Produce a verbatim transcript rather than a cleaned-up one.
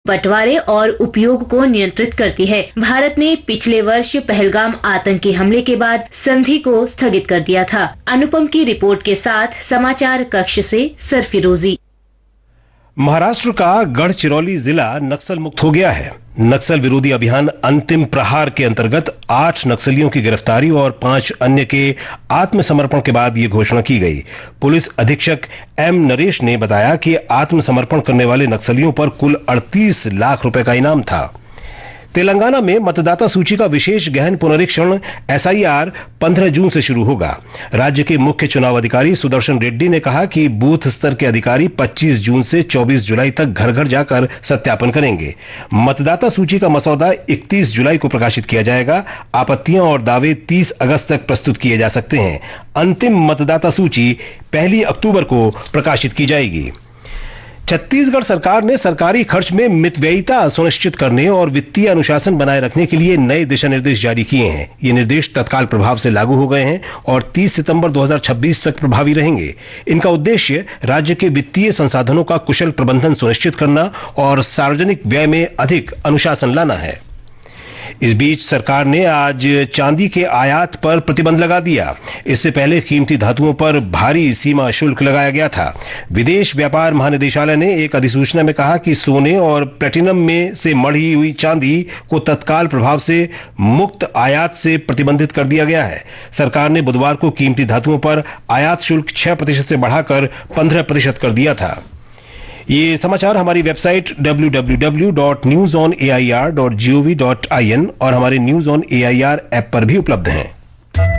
बंटवारे और उपयोग को नियंत्रित करती है। भारत ने पिछले वर्ष पहलगाम आतंकी हमले के बाद संधि को स्थगित कर दिया था। अनुपम की रिपोर्ट के साथ समाचार कक्ष से सरफिरोजी। महाराष्ट्र का गढ़चिरौली जिला नक्सल मुक्त हो गया है। नक्सल विरोधी अभियान अंतिम प्रहार के अंतर्गत आठ नक्सलियों की गिरफ्तारी और पांच अन्य के आत्मसमर्पण के बाद ये घोषणा की गई। पुलिस अधीक्षक एम नरेश ने बताया कि आत्मसमर्पण करने वाले नक्सलियों पर कुल अड़तीस लाख रुपए का इनाम था। तेलंगाना में मतदाता सूची का विशेष गहन पुनरीक्षण एस आई आर पंद्रह जून से शुरू होगा। राज्य के मुख्य चुनाव अधिकारी सुदर्शन रेड्डी ने कहा कि बूथ स्तर के अधिकारी पच्चीस जून से चौबीस जुलाई तक घर घर जाकर सत्यापन करेंगे। मतदाता सूची का मसौदा इकतीस जुलाई को प्रकाशित किया जाएगा। आपत्तियां और दावे तीस अगस्त तक प्रस्तुत किए जा सकते हैं। अंतिम मतदाता सूची पहली अक्टूबर को प्रकाशित की जाएगी। छत्तीसगढ़ सरकार ने सरकारी खर्च में मितव्ययिता सुनिश्चित करने और वित्तीय अनुशासन बनाए रखने के लिए नए दिशा निर्देश जारी किए हैं। ये निर्देश तत्काल प्रभाव से लागू हो गए हैं और तीस सितंबर दो हज़ार छब्बीस तक प्रभावी रहेंगे। इनका उद्देश्य राज्य के वित्तीय संसाधनों का कुशल प्रबंधन सुनिश्चित करना और सार्वजनिक व्यय में अधिक अनुशासन लाना है। इस बीच सरकार ने आज चांदी के आयात पर प्रतिबंध लगा दिया। इससे पहले कीमती धातुओं पर भारी सीमा शुल्क लगाया गया था। विदेश व्यापार महानिदेशालय ने एक अधिसूचना में कहा कि सोने और प्लेटिनम में से मढ़ी हुई चांदी को तत्काल प्रभाव से मुक्त आयात से प्रतिबंधित कर दिया गया है। सरकार ने बुधवार को कीमती धातुओं पर आयात शुल्क छह प्रतिशत से बढ़ाकर पंद्रह प्रतिशत कर दिया था। ये समाचार हमारी website W W W dot news on A I R dot G O V dot I N और हमारे news on A I R app पर भी उपलब्ध हैं।